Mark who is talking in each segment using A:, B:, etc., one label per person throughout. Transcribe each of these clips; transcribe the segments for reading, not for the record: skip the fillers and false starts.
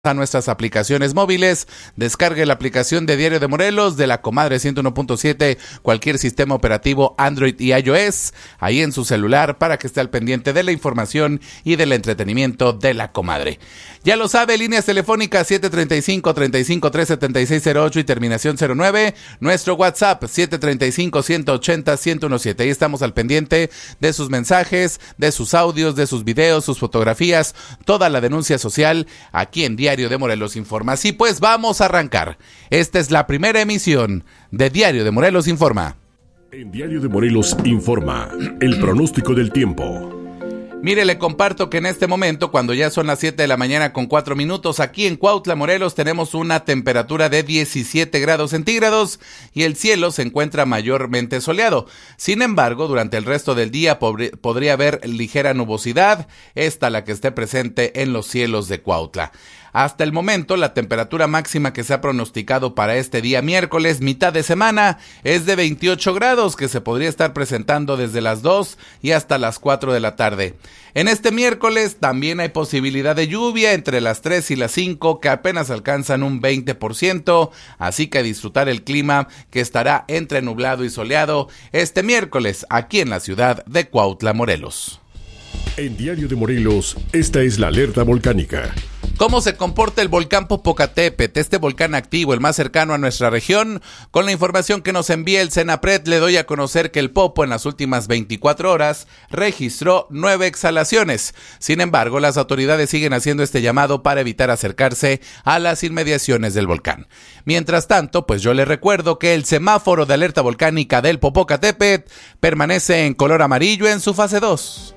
A: a nuestras aplicaciones móviles. Descargue la aplicación de Diario de Morelos de la Comadre 101.7, cualquier sistema operativo Android y iOS, ahí en su celular, para que esté al pendiente de la información y del entretenimiento de la Comadre. Ya lo sabe, líneas telefónicas 735-35-37608 y terminación 09, nuestro WhatsApp 735-180-1017. Ahí estamos al pendiente de sus mensajes, de sus audios, de sus videos, sus fotografías, toda la denuncia social aquí en Diario de Morelos Informa. Así pues, vamos a arrancar. Esta es la primera emisión de Diario de Morelos Informa.
B: En Diario de Morelos Informa, el pronóstico del tiempo.
A: Mire, le comparto que en este momento, cuando ya son las 7 de la mañana con 4 minutos, aquí en Cuautla, Morelos, tenemos una temperatura de 17 grados centígrados y el cielo se encuentra mayormente soleado. Sin embargo, durante el resto del día podría haber ligera nubosidad, esta la que esté presente en los cielos de Cuautla. Hasta el momento, la temperatura máxima que se ha pronosticado para este día miércoles, mitad de semana, es de 28 grados, que se podría estar presentando desde las 2 y hasta las 4 de la tarde. En este miércoles también hay posibilidad de lluvia entre las 3 y las 5, que apenas alcanzan un 20%, así que a disfrutar el clima que estará entre nublado y soleado este miércoles aquí en la ciudad de Cuautla, Morelos.
B: En Diario de Morelos, esta es la alerta volcánica.
A: ¿Cómo se comporta el volcán Popocatépetl, este volcán activo, el más cercano a nuestra región? Con la información que nos envía el Senapred, le doy a conocer que el Popo en las últimas 24 horas registró 9 exhalaciones. Sin embargo, las autoridades siguen haciendo este llamado para evitar acercarse a las inmediaciones del volcán. Mientras tanto, pues yo le recuerdo que el semáforo de alerta volcánica del Popocatépetl permanece en color amarillo en su fase 2.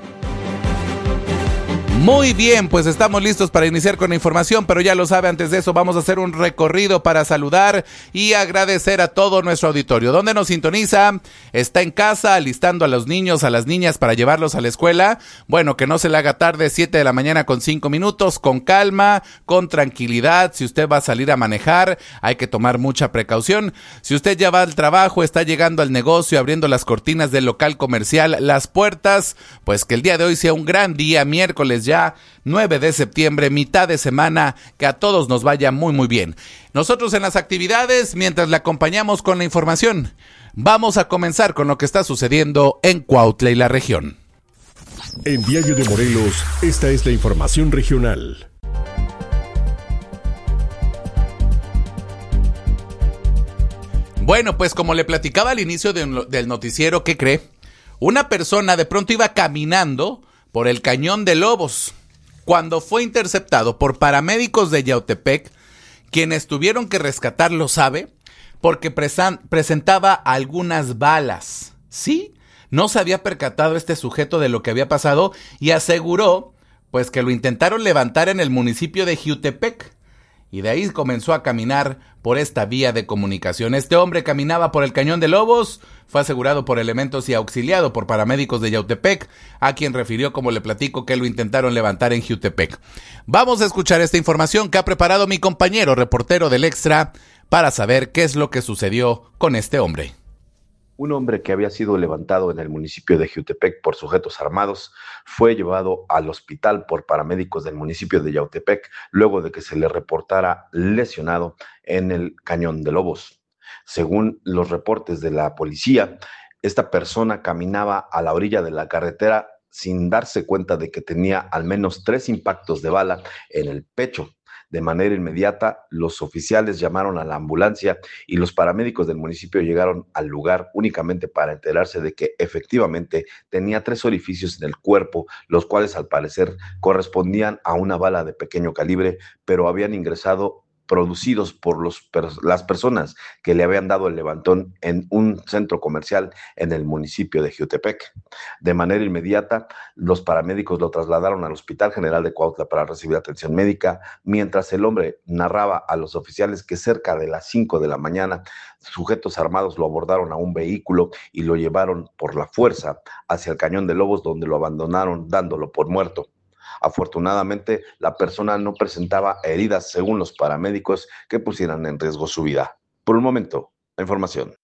A: Muy bien, pues estamos listos para iniciar con la información, pero ya lo sabe, antes de eso vamos a hacer un recorrido para saludar y agradecer a todo nuestro auditorio. ¿Dónde nos sintoniza? ¿Está en casa alistando a los niños, a las niñas para llevarlos a la escuela? Bueno, que no se le haga tarde, 7 de la mañana con 5 minutos, con calma, con tranquilidad. Si usted va a salir a manejar, hay que tomar mucha precaución. Si usted ya va al trabajo, está llegando al negocio, abriendo las cortinas del local comercial, las puertas, pues que el día de hoy sea un gran día, miércoles ya 9 de septiembre, mitad de semana, que a todos nos vaya muy muy bien. Nosotros en las actividades, mientras le acompañamos con la información, vamos a comenzar con lo que está sucediendo en Cuautla y la región.
B: En Diario de Morelos, esta es la información regional.
A: Bueno, pues como le platicaba al inicio del noticiero, ¿qué cree? Una persona de pronto iba caminando por el Cañón de Lobos, cuando fue interceptado por paramédicos de Yautepec, quienes tuvieron que rescatarlo, ¿sabe? Porque presentaba algunas balas. ¿Sí? No se había percatado este sujeto de lo que había pasado y aseguró, pues, que lo intentaron levantar en el municipio de Jiutepec. Y de ahí comenzó a caminar por esta vía de comunicación. Este hombre caminaba por el Cañón de Lobos, fue asegurado por elementos y auxiliado por paramédicos de Yautepec, a quien refirió, como le platico, que lo intentaron levantar en Jiutepec. Vamos a escuchar esta información que ha preparado mi compañero reportero del Extra para saber qué es lo que sucedió con este hombre.
C: Un hombre que había sido levantado en el municipio de Jiutepec por sujetos armados fue llevado al hospital por paramédicos del municipio de Yautepec luego de que se le reportara lesionado en el Cañón de Lobos. Según los reportes de la policía, esta persona caminaba a la orilla de la carretera sin darse cuenta de que tenía al menos 3 impactos de bala en el pecho. De manera inmediata, los oficiales llamaron a la ambulancia y los paramédicos del municipio llegaron al lugar únicamente para enterarse de que efectivamente tenía 3 orificios en el cuerpo, los cuales al parecer correspondían a una bala de pequeño calibre, pero habían ingresado producidos por las personas que le habían dado el levantón en un centro comercial en el municipio de Jiutepec. De manera inmediata, los paramédicos lo trasladaron al Hospital General de Cuautla para recibir atención médica, mientras el hombre narraba a los oficiales que cerca de las 5 de la mañana, sujetos armados lo abordaron a un vehículo y lo llevaron por la fuerza hacia el Cañón de Lobos, donde lo abandonaron dándolo por muerto. Afortunadamente, la persona no presentaba heridas, según los paramédicos, que pusieran en riesgo su vida. Por un momento, la información.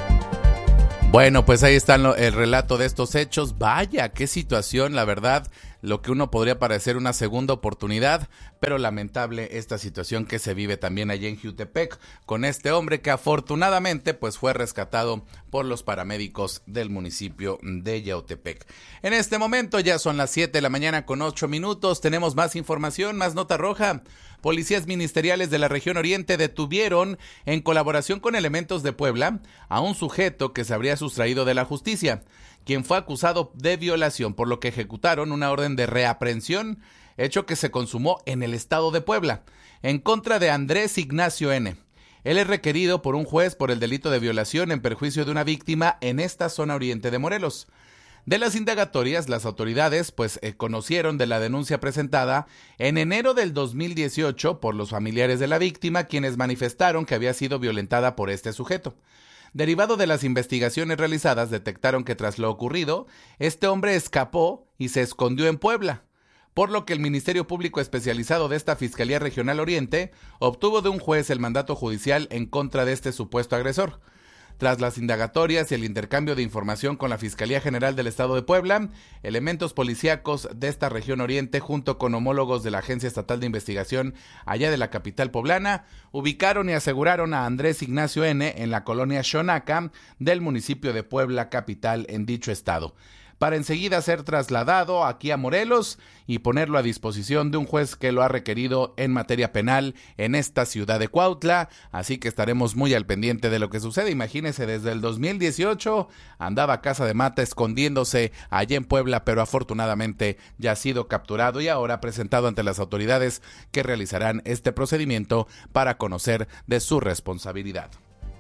A: Bueno, pues ahí está el relato de estos hechos. Vaya, qué situación, la verdad, lo que uno podría parecer una segunda oportunidad, pero lamentable esta situación que se vive también allí en Jiutepec con este hombre que afortunadamente pues fue rescatado por los paramédicos del municipio de Yautepec. En este momento ya son las 7 de la mañana con 8 minutos, tenemos más información, más nota roja. Policías ministeriales de la región oriente detuvieron, en colaboración con elementos de Puebla, a un sujeto que se habría sustraído de la justicia, quien fue acusado de violación, por lo que ejecutaron una orden de reaprehensión, hecho que se consumó en el estado de Puebla, en contra de Andrés Ignacio N. Él es requerido por un juez por el delito de violación en perjuicio de una víctima en esta zona oriente de Morelos. De las indagatorias, las autoridades conocieron de la denuncia presentada en enero del 2018 por los familiares de la víctima, quienes manifestaron que había sido violentada por este sujeto. Derivado de las investigaciones realizadas, detectaron que tras lo ocurrido, este hombre escapó y se escondió en Puebla, por lo que el Ministerio Público Especializado de esta Fiscalía Regional Oriente obtuvo de un juez el mandato judicial en contra de este supuesto agresor. Tras las indagatorias y el intercambio de información con la Fiscalía General del Estado de Puebla, elementos policíacos de esta región oriente, junto con homólogos de la Agencia Estatal de Investigación allá de la capital poblana, ubicaron y aseguraron a Andrés Ignacio N. en la colonia Xonaca del municipio de Puebla capital en dicho estado, para enseguida ser trasladado aquí a Morelos y ponerlo a disposición de un juez que lo ha requerido en materia penal en esta ciudad de Cuautla, así que estaremos muy al pendiente de lo que sucede. Imagínense, desde el 2018 andaba a casa de mata escondiéndose allá en Puebla, pero afortunadamente ya ha sido capturado y ahora presentado ante las autoridades que realizarán este procedimiento para conocer de su responsabilidad.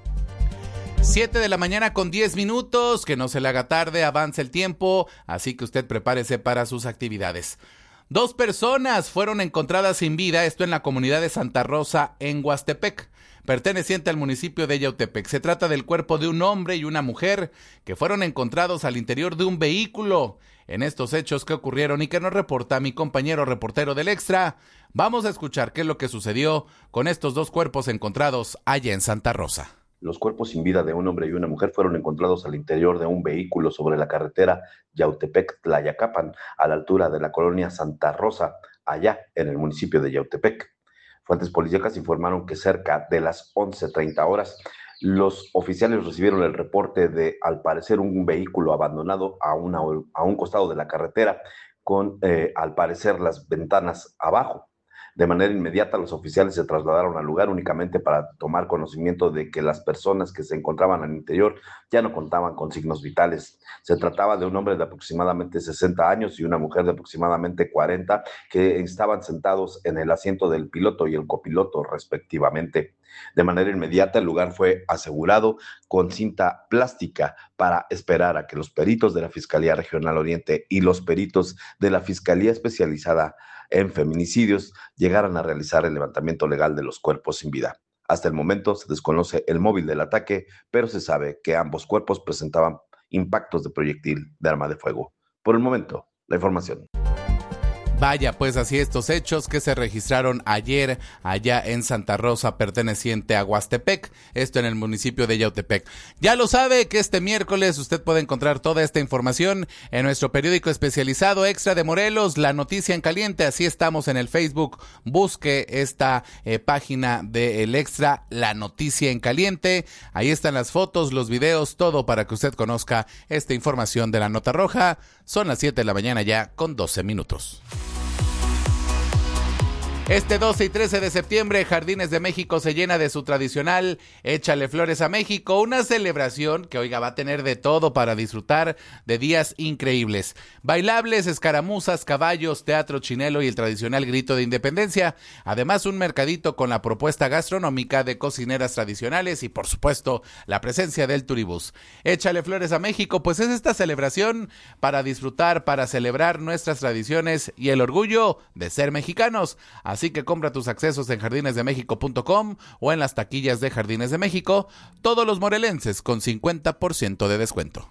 A: 7 de la mañana con 10 minutos, que no se le haga tarde, avanza el tiempo, así que usted prepárese para sus actividades. 2 personas fueron encontradas sin vida, esto en la comunidad de Santa Rosa, en Huastepec, perteneciente al municipio de Yautepec. Se trata del cuerpo de un hombre y una mujer que fueron encontrados al interior de un vehículo. En estos hechos que ocurrieron y que nos reporta mi compañero reportero del Extra, vamos a escuchar qué es lo que sucedió con estos 2 cuerpos encontrados allá en Santa Rosa.
C: Los cuerpos sin vida de un hombre y una mujer fueron encontrados al interior de un vehículo sobre la carretera Yautepec-Tlayacapan, a la altura de la colonia Santa Rosa, allá en el municipio de Yautepec. Fuentes policíacas informaron que cerca de las 11:30 horas, los oficiales recibieron el reporte de, al parecer, un vehículo abandonado a un costado de la carretera con, al parecer, las ventanas abajo. De manera inmediata, los oficiales se trasladaron al lugar únicamente para tomar conocimiento de que las personas que se encontraban al interior ya no contaban con signos vitales. Se trataba de un hombre de aproximadamente 60 años y una mujer de aproximadamente 40 que estaban sentados en el asiento del piloto y el copiloto, respectivamente. De manera inmediata, el lugar fue asegurado con cinta plástica para esperar a que los peritos de la Fiscalía Regional Oriente y los peritos de la Fiscalía Especializada en Feminicidios llegaran a realizar el levantamiento legal de los cuerpos sin vida. Hasta el momento se desconoce el móvil del ataque, pero se sabe que ambos cuerpos presentaban impactos de proyectil de arma de fuego. Por el momento, la información.
A: Vaya, pues así estos hechos que se registraron ayer allá en Santa Rosa, perteneciente a Huastepec, esto en el municipio de Yautepec. Ya lo sabe que este miércoles usted puede encontrar toda esta información en nuestro periódico especializado Extra de Morelos, La Noticia en Caliente. Así estamos en el Facebook. Busque esta página del Extra, La Noticia en Caliente. Ahí están las fotos, los videos, todo para que usted conozca esta información de la nota roja. Son las 7 de la mañana ya con 12 minutos. Este 12 y 13 de septiembre, Jardines de México se llena de su tradicional Échale Flores a México, una celebración que, oiga, va a tener de todo para disfrutar de días increíbles. Bailables, escaramuzas, caballos, teatro chinelo y el tradicional grito de independencia. Además, un mercadito con la propuesta gastronómica de cocineras tradicionales y, por supuesto, la presencia del turibús. Échale Flores a México, pues es esta celebración para disfrutar, para celebrar nuestras tradiciones y el orgullo de ser mexicanos. Así que compra tus accesos en jardinesdemexico.com o en las taquillas de Jardines de México, todos los morelenses con 50% de descuento.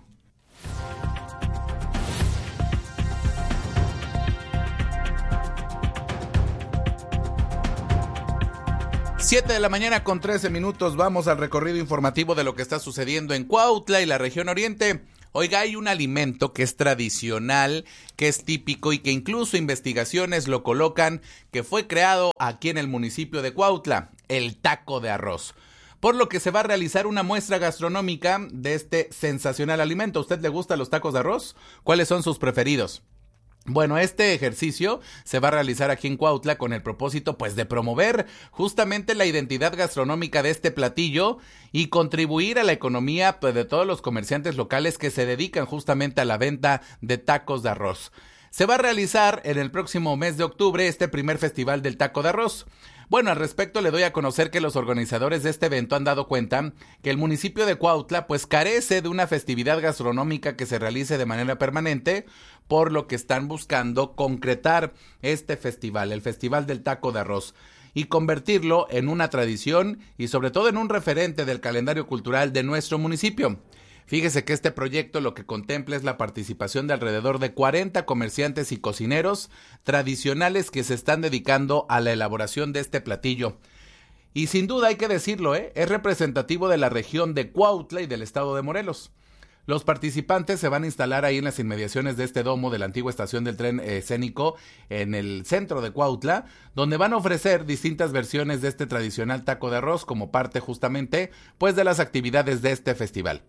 A: Siete de la mañana con 13 minutos, vamos al recorrido informativo de lo que está sucediendo en Cuautla y la región oriente. Oiga, hay un alimento que es tradicional, que es típico y que incluso investigaciones lo colocan que fue creado aquí en el municipio de Cuautla, el taco de arroz. Por lo que se va a realizar una muestra gastronómica de este sensacional alimento. ¿A usted le gustan los tacos de arroz? ¿Cuáles son sus preferidos? Bueno, este ejercicio se va a realizar aquí en Cuautla con el propósito pues de promover justamente la identidad gastronómica de este platillo y contribuir a la economía pues, de todos los comerciantes locales que se dedican justamente a la venta de tacos de arroz. Se va a realizar en el próximo mes de octubre este primer festival del taco de arroz. Bueno, al respecto le doy a conocer que los organizadores de este evento han dado cuenta que el municipio de Cuautla pues carece de una festividad gastronómica que se realice de manera permanente, por lo que están buscando concretar este festival, el Festival del Taco de Arroz, y convertirlo en una tradición y sobre todo en un referente del calendario cultural de nuestro municipio. Fíjese que este proyecto lo que contempla es la participación de alrededor de 40 comerciantes y cocineros tradicionales que se están dedicando a la elaboración de este platillo. Y sin duda hay que decirlo, es representativo de la región de Cuautla y del estado de Morelos. Los participantes se van a instalar ahí en las inmediaciones de este domo de la antigua estación del tren escénico en el centro de Cuautla, donde van a ofrecer distintas versiones de este tradicional taco de arroz como parte justamente pues de las actividades de este festival.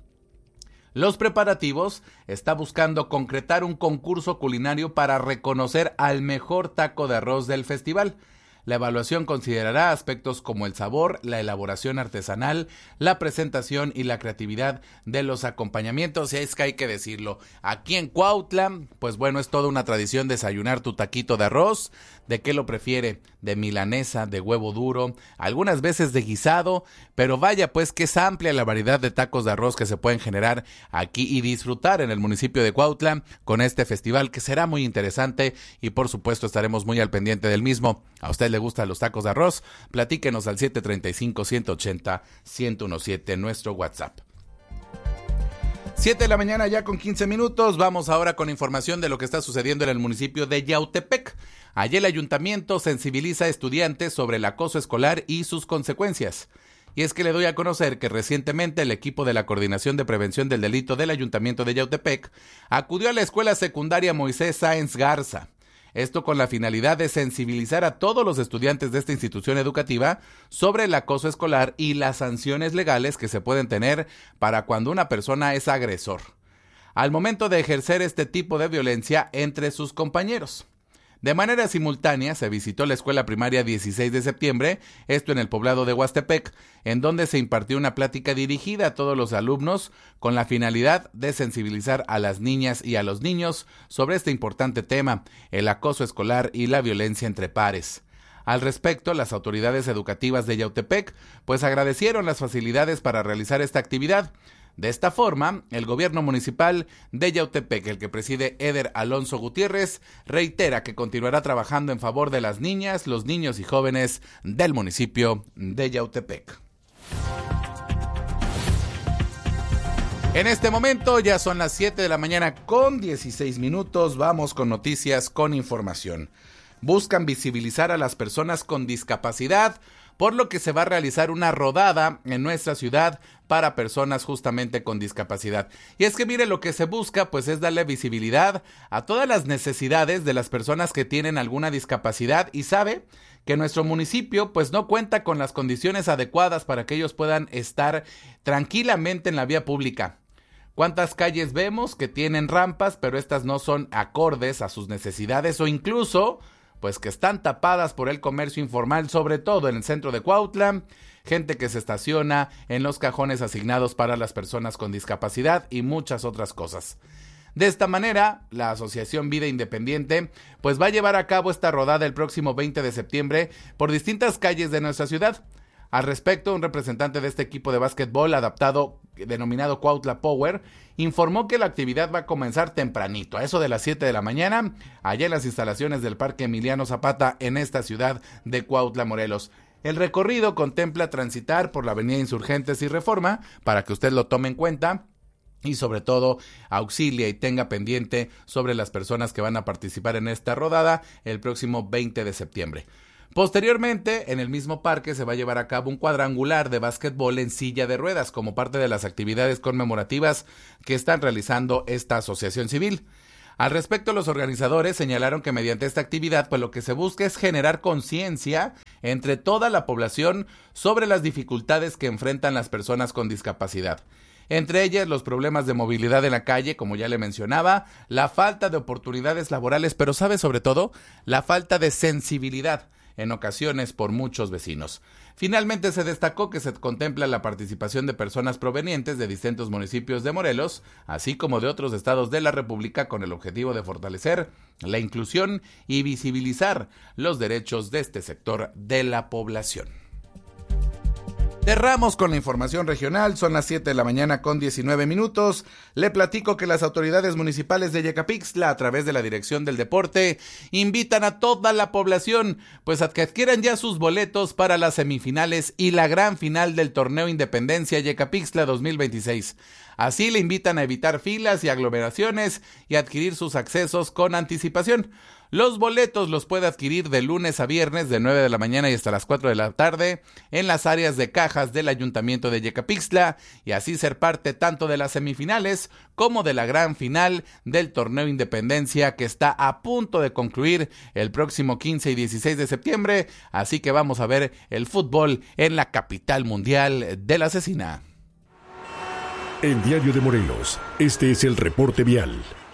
A: Los preparativos está buscando concretar un concurso culinario para reconocer al mejor taco de arroz del festival. La evaluación considerará aspectos como el sabor, la elaboración artesanal, la presentación y la creatividad de los acompañamientos. Y es que hay que decirlo, aquí en Cuautla, pues bueno, es toda una tradición desayunar tu taquito de arroz. ¿De qué lo prefiere? De milanesa, de huevo duro, algunas veces de guisado, pero vaya pues que es amplia la variedad de tacos de arroz que se pueden generar aquí y disfrutar en el municipio de Cuautla con este festival que será muy interesante y por supuesto estaremos muy al pendiente del mismo. ¿A usted le gustan los tacos de arroz? Platíquenos al 735-180-1017, nuestro WhatsApp. 7 de la mañana ya con 15 minutos. Vamos ahora con información de lo que está sucediendo en el municipio de Yautepec. Allí el ayuntamiento sensibiliza a estudiantes sobre el acoso escolar y sus consecuencias. Y es que le doy a conocer que recientemente el equipo de la Coordinación de Prevención del Delito del Ayuntamiento de Yautepec acudió a la escuela secundaria Moisés Sáenz Garza. Esto con la finalidad de sensibilizar a todos los estudiantes de esta institución educativa sobre el acoso escolar y las sanciones legales que se pueden tener para cuando una persona es agresor, al momento de ejercer este tipo de violencia entre sus compañeros. De manera simultánea se visitó la escuela primaria 16 de septiembre, esto en el poblado de Huastepec, en donde se impartió una plática dirigida a todos los alumnos con la finalidad de sensibilizar a las niñas y a los niños sobre este importante tema, el acoso escolar y la violencia entre pares. Al respecto, las autoridades educativas de Yautepec pues agradecieron las facilidades para realizar esta actividad. De esta forma, el gobierno municipal de Yautepec, el que preside Eder Alonso Gutiérrez, reitera que continuará trabajando en favor de las niñas, los niños y jóvenes del municipio de Yautepec. En este momento ya son las 7 de la mañana con 16 minutos. Vamos con noticias, con información. Buscan visibilizar a las personas con discapacidad, por lo que se va a realizar una rodada en nuestra ciudad para personas justamente con discapacidad. Y es que mire, lo que se busca pues es darle visibilidad a todas las necesidades de las personas que tienen alguna discapacidad y sabe que nuestro municipio pues no cuenta con las condiciones adecuadas para que ellos puedan estar tranquilamente en la vía pública. ¿Cuántas calles vemos que tienen rampas, pero estas no son acordes a sus necesidades o incluso pues que están tapadas por el comercio informal, sobre todo en el centro de Cuautla, gente que se estaciona en los cajones asignados para las personas con discapacidad y muchas otras cosas? De esta manera, la Asociación Vida Independiente pues va a llevar a cabo esta rodada el próximo 20 de septiembre por distintas calles de nuestra ciudad. Al respecto, un representante de este equipo de básquetbol adaptado denominado Cuautla Power informó que la actividad va a comenzar tempranito, a eso de las 7 de la mañana, allá en las instalaciones del Parque Emiliano Zapata en esta ciudad de Cuautla, Morelos. El recorrido contempla transitar por la avenida Insurgentes y Reforma, para que usted lo tome en cuenta, y sobre todo auxilie y tenga pendiente sobre las personas que van a participar en esta rodada el próximo 20 de septiembre. Posteriormente, en el mismo parque se va a llevar a cabo un cuadrangular de básquetbol en silla de ruedas como parte de las actividades conmemorativas que están realizando esta asociación civil. Al respecto, los organizadores señalaron que mediante esta actividad, pues lo que se busca es generar conciencia entre toda la población sobre las dificultades que enfrentan las personas con discapacidad. Entre ellas, los problemas de movilidad en la calle, como ya le mencionaba, la falta de oportunidades laborales, pero sabe sobre todo, la falta de sensibilidad en ocasiones por muchos vecinos. Finalmente se destacó que se contempla la participación de personas provenientes de distintos municipios de Morelos, así como de otros estados de la República, con el objetivo de fortalecer la inclusión y visibilizar los derechos de este sector de la población. Cerramos con la información regional, son las 7 de la mañana con 19 minutos. Le platico que las autoridades municipales de Yecapixtla, a través de la Dirección del Deporte, invitan a toda la población pues a que adquieran ya sus boletos para las semifinales y la gran final del torneo Independencia Yecapixtla 2026. Así le invitan a evitar filas y aglomeraciones y adquirir sus accesos con anticipación. Los boletos los puede adquirir de lunes a viernes de 9 de la mañana y hasta las 4 de la tarde en las áreas de cajas del Ayuntamiento de Yecapixtla y así ser parte tanto de las semifinales como de la gran final del torneo Independencia que está a punto de concluir el próximo 15 y 16 de septiembre. Así que vamos a ver el fútbol en la capital mundial de la cecina.
B: En Diario de Morelos, este es el reporte vial.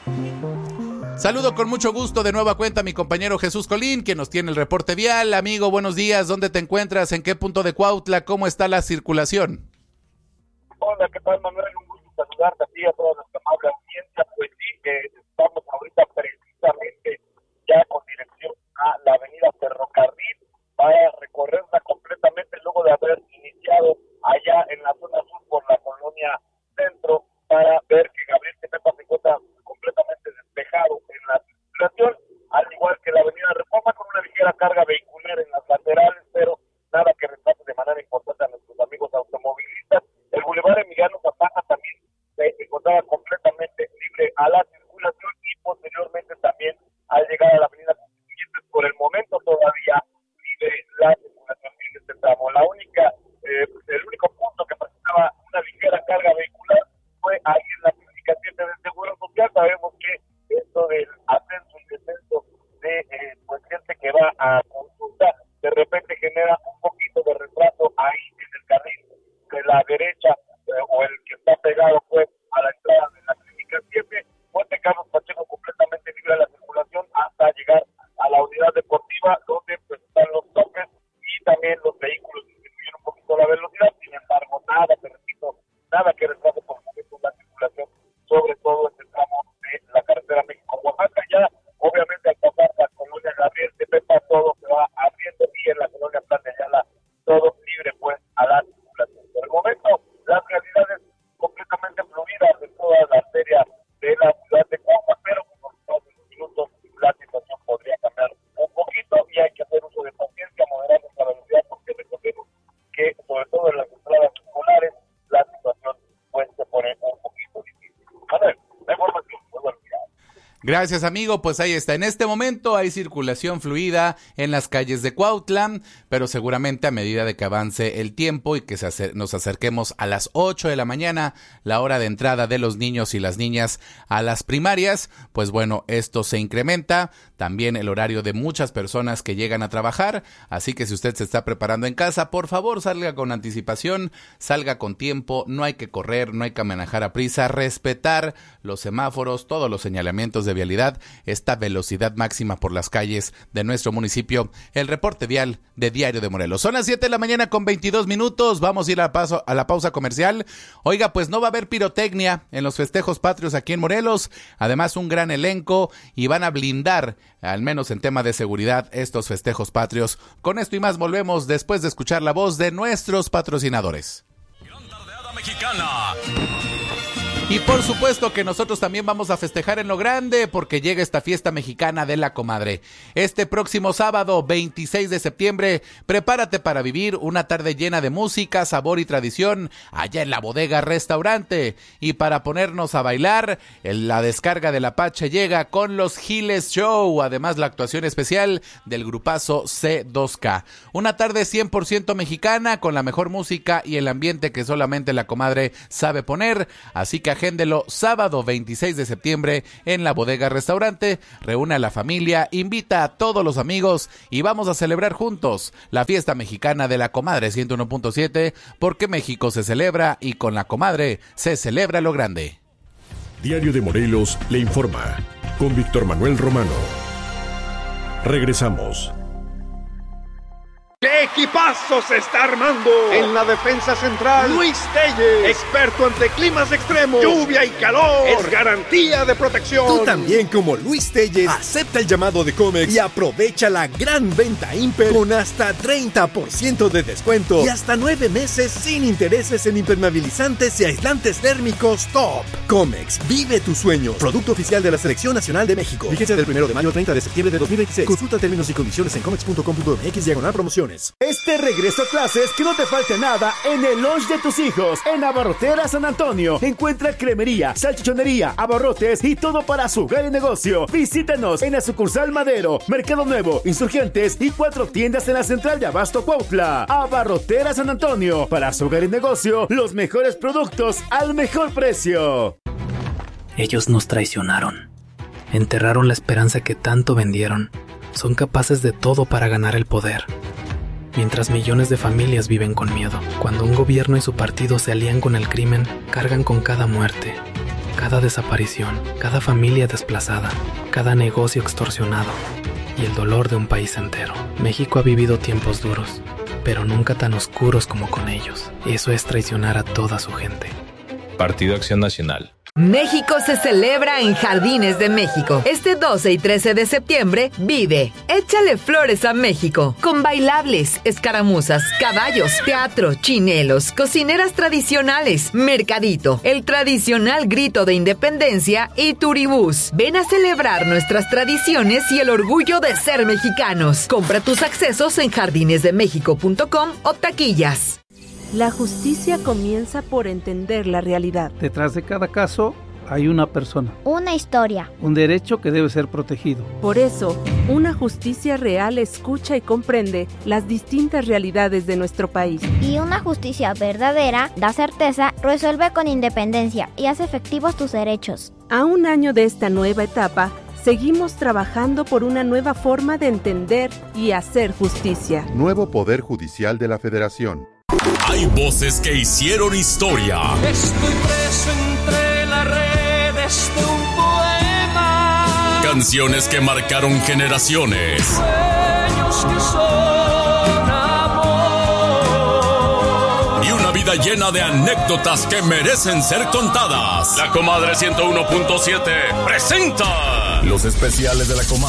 A: Saludo con mucho gusto de nueva cuenta a mi compañero Jesús Colín, quien nos tiene el reporte vial. Amigo, buenos días. ¿Dónde te encuentras? ¿En qué punto de Cuautla? ¿Cómo está la circulación?
D: Hola, ¿qué tal, Manuel? Un gusto saludarte a ti, a toda nuestra amable audiencia. Pues sí, estamos ahorita precisamente ya con dirección a la avenida Ferrocarril para recorrerla completamente luego de haber iniciado allá en la zona sur por la colonia Centro para ver que Gabriel Tepepa se encuentra completamente despejado en la circulación, al igual que la avenida Reforma con una ligera carga vehicular en las laterales, pero nada que retrase de manera importante a nuestros amigos automovilistas. El Boulevard Emiliano Zapata también se encontraba completamente libre a la circulación y posteriormente también al llegar a la avenida Constituyentes por el momento todavía libre la circulación en este tramo. El único punto que presentaba una ligera carga vehicular fue ahí en la clínica 7 del Seguro Social. Sabemos que esto del ascenso y descenso de gente que va a consulta de repente genera un poquito de retraso ahí en el carril de la derecha o el que está pegado pues a la entrada de la clínica 7. Puente Carlos Pacheco completamente libre de la circulación hasta llegar a la unidad deportiva donde pues están los toques y también los vehículos disminuyen un poquito la velocidad. Sin embargo, nada que retrase por momentos la circulación, sobre todo en el tramo de la carretera México-Oaxaca. Ya, obviamente, al pasar la colonia Gabriel Tepepa, todo se va abriendo y en la colonia Plan de Ayala, todo libre, pues, a la circulación. Por el momento, las realidades completamente fluidas de toda la arteria de la ciudad de Cuautla, pero por los minutos la situación podría cambiar un poquito y hay que hacer uso de paciencia, moderar nuestra velocidad, porque recordemos que, sobre todo en las entradas escolares, la situación pues se pone un poquito difícil. A ver, la información, muy buenos días.
A: Gracias, amigo. Pues ahí está. En este momento hay circulación fluida en las calles de Cuautla, pero seguramente a medida de que avance el tiempo y que nos acerquemos a las 8 de la mañana, la hora de entrada de los niños y las niñas a las primarias, pues bueno, esto se incrementa. También el horario de muchas personas que llegan a trabajar. Así que si usted se está preparando en casa, por favor salga con anticipación, salga con tiempo. No hay que correr, no hay que manejar a prisa, respetar los semáforos, todos los señalamientos de vialidad, esta velocidad máxima por las calles de nuestro municipio. El reporte vial de Diario de Morelos. Son las 7 de la mañana con 22 minutos. Vamos a ir a la pausa comercial. Oiga, pues no va a haber pirotecnia en los festejos patrios aquí en Morelos. Además, un gran elenco y van a blindar, al menos en tema de seguridad, estos festejos patrios. Con esto y más volvemos después de escuchar la voz de nuestros patrocinadores.
E: Gran tardeada mexicana.
A: Y por supuesto que nosotros también vamos a festejar en lo grande porque llega esta fiesta mexicana de la comadre. Este próximo sábado 26 de septiembre, prepárate para vivir una tarde llena de música, sabor y tradición allá en la Bodega Restaurante. Y para ponernos a bailar, la descarga del Apache llega con los Giles Show, además la actuación especial del grupazo C2K. Una tarde 100% mexicana con la mejor música y el ambiente que solamente la comadre sabe poner, así que agéndelo sábado 26 de septiembre en la Bodega Restaurante, reúne a la familia, invita a todos los amigos y vamos a celebrar juntos la fiesta mexicana de la comadre 101.7, porque México se celebra y con la comadre se celebra lo grande.
B: Diario de Morelos le informa, con Víctor Manuel Romano. Regresamos.
E: ¡Qué equipazo se está armando! En la defensa central, Luis Telles, experto ante climas extremos, lluvia y calor, es garantía de protección.
F: Tú también, como Luis Telles, acepta el llamado de Comex y aprovecha la gran venta Imper con hasta 30% de descuento y hasta 9 meses sin intereses en impermeabilizantes y aislantes térmicos top. Comex, vive tus sueños. Producto oficial de la Selección Nacional de México. Vigencia del 1 de mayo al 30 de septiembre de 2026. Consulta términos y condiciones en comex.com.mx/promociones.
G: Este regreso a clases, que no te falte nada en el lunch de tus hijos. En Abarroteras San Antonio encuentra cremería, salchichonería, abarrotes y todo para su hogar y negocio. Visítanos en la sucursal Madero, Mercado Nuevo, Insurgentes y 4 tiendas en la central de Abasto Cuautla. Abarroteras San Antonio, para su hogar y negocio, los mejores productos al mejor precio.
H: Ellos nos traicionaron, enterraron la esperanza que tanto vendieron. Son capaces de todo para ganar el poder. Mientras millones de familias viven con miedo, cuando un gobierno y su partido se alían con el crimen, cargan con cada muerte, cada desaparición, cada familia desplazada, cada negocio extorsionado y el dolor de un país entero. México ha vivido tiempos duros, pero nunca tan oscuros como con ellos. Eso es traicionar a toda su gente.
I: Partido Acción Nacional.
J: México se celebra en Jardines de México. Este 12 y 13 de septiembre, vive Échale Flores a México, con bailables, escaramuzas, caballos, teatro, chinelos, cocineras tradicionales, mercadito, el tradicional grito de independencia y turibús. Ven a celebrar nuestras tradiciones y el orgullo de ser mexicanos. Compra tus accesos en jardinesdemexico.com o taquillas.
K: La justicia comienza por entender la realidad.
L: Detrás de cada caso hay una persona.
M: Una historia.
L: Un derecho que debe ser protegido.
K: Por eso, una justicia real escucha y comprende las distintas realidades de nuestro país.
M: Y una justicia verdadera da certeza, resuelve con independencia y hace efectivos tus derechos.
K: A un año de esta nueva etapa, seguimos trabajando por una nueva forma de entender y hacer justicia.
N: Nuevo Poder Judicial de la Federación.
O: Hay voces que hicieron historia.
P: Estoy preso entre las redes de un poema.
O: Canciones que marcaron generaciones.
P: Sueños que son amor.
O: Y una vida llena de anécdotas que merecen ser contadas. La Comadre 101.7 presenta los especiales de la Comadre.